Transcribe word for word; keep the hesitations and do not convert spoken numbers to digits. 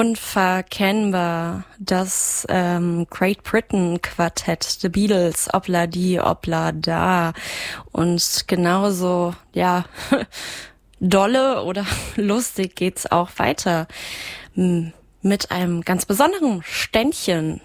Unverkennbar, das ähm, Great Britain Quartett, The Beatles, Obla di, Obla da. Und genauso, ja, dolle oder lustig geht's auch weiter. M- Mit einem ganz besonderen Ständchen.